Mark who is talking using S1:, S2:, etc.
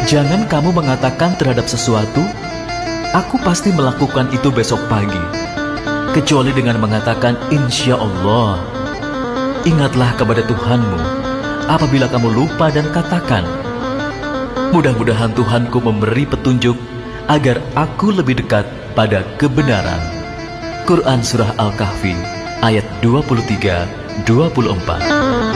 S1: Jangan kamu mengatakan terhadap sesuatu, "Aku pasti melakukan itu besok pagi," kecuali dengan mengatakan insya Allah. Ingatlah kepada Tuhanmu apabila kamu lupa dan katakan, "Mudah-mudahan Tuhanku memberi petunjuk agar aku lebih dekat pada kebenaran." Quran Surah Al-Kahfi ayat 23-24.